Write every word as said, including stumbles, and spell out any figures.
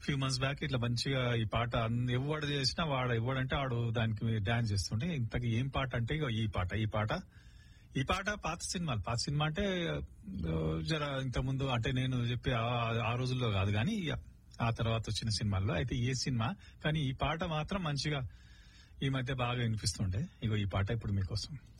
few months back ఇట్లా మంచిగా ఈ పాట అన్- ఎవడు చేసినా వాడు ఎవడంటే ఆడు దానికి డాన్స్ చేస్తుంటే ఇంతకి ఏం పాట అంటే ఇగో ఈ పాట ఈ పాట ఈ పాట పాత సినిమాలు పాత సినిమా అంటే ఆ, జర ఇంత ముందు అంటే నేను చెప్పి ఆ- ఆ రోజుల్లో కాదు కానీ ఇక ఆ తర్వాత వచ్చిన సినిమాల్లో అయితే ఏ సినిమా కానీ ఈ పాట మాత్రం మంచిగా ఈ మధ్య బాగా వినిపిస్తుండే ఇగో ఈ పాట ఇప్పుడు మీకోసం